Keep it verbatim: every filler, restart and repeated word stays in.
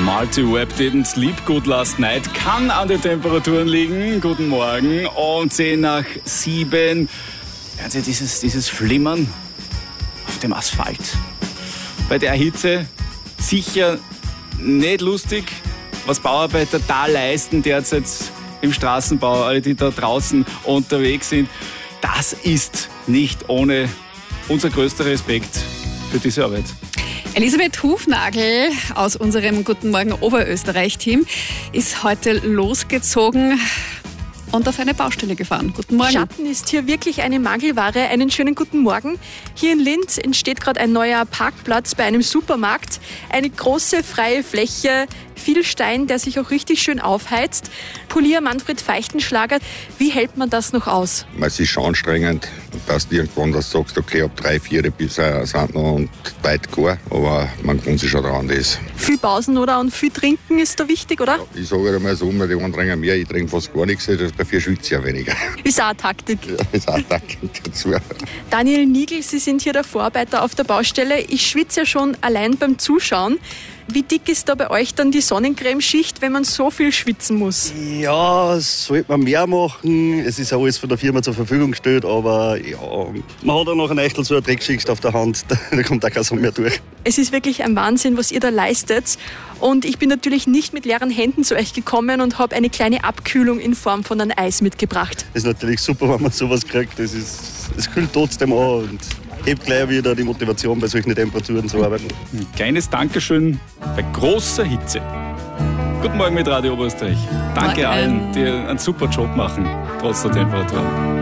Multi-Web didn't sleep good last night. Kann an den Temperaturen liegen. Guten Morgen. Und zehn nach sieben. Hören Sie dieses, dieses Flimmern auf dem Asphalt. Bei der Hitze sicher nicht lustig, was Bauarbeiter da leisten derzeit im Straßenbau, alle, die da draußen unterwegs sind. Das ist nicht ohne unser größter Respekt für diese Arbeit. Elisabeth Hufnagel aus unserem Guten Morgen Oberösterreich-Team ist heute losgezogen und auf eine Baustelle gefahren. Guten Morgen. Schatten ist hier wirklich eine Mangelware. Einen schönen guten Morgen. Hier in Linz entsteht gerade ein neuer Parkplatz bei einem Supermarkt. Eine große freie Fläche, viel Stein, der sich auch richtig schön aufheizt. Polier Manfred Feichtenschlager, wie hält man das noch aus? Es ist schon anstrengend, dass du irgendwann das sagst, okay, ab drei, vier bis äh, sind noch und weit gar, aber man kann sich schon daran das. Viel Pausen oder und viel Trinken ist da wichtig, oder? Ja, ich sage einmal so, die anderen trinken mehr, ich trinke fast gar nichts, dafür schwitze ich ja weniger. Ist auch eine Taktik. Ja, ist auch eine Taktik dazu. Daniel Niegel, Sie sind hier der Vorarbeiter auf der Baustelle. Ich schwitze ja schon allein beim Zuschauen. Wie dick ist da bei euch dann die Sonnencremeschicht, wenn man so viel schwitzen muss? Ja, sollte man mehr machen. Es ist alles von der Firma zur Verfügung gestellt, aber ja, man hat auch noch ein Echtel so eine Dreckschicht auf der Hand, da kommt auch kein Sonne mehr durch. Es ist wirklich ein Wahnsinn, was ihr da leistet. Und ich bin natürlich nicht mit leeren Händen zu euch gekommen und habe eine kleine Abkühlung in Form von einem Eis mitgebracht. Das ist natürlich super, wenn man sowas kriegt. Das ist, es kühlt trotzdem an und hebt gleich wieder die Motivation, bei solchen Temperaturen zu arbeiten. Ein kleines Dankeschön bei großer Hitze. Guten Morgen mit Radio Oberösterreich. Danke Morgen. allen, die einen super Job machen, trotz der Temperatur.